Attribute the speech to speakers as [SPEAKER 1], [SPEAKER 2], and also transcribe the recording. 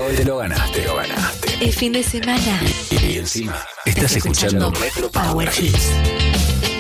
[SPEAKER 1] Hoy te lo ganaste, lo ganaste.
[SPEAKER 2] El fin de semana.
[SPEAKER 1] Y encima, estás escuchando Metro Power Hits.